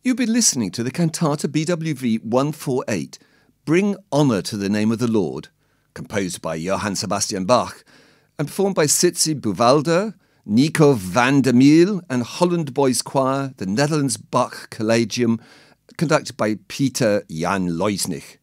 You've been listening to the cantata BWV 148, Bring Honour to the Name of the Lord, composed by Johann Sebastian Bach, and performed by Sitsi Buwalda, Nico van der Meel, and Holland Boys Choir, the Netherlands Bach Collegium, conducted by Peter Jan Loisnich.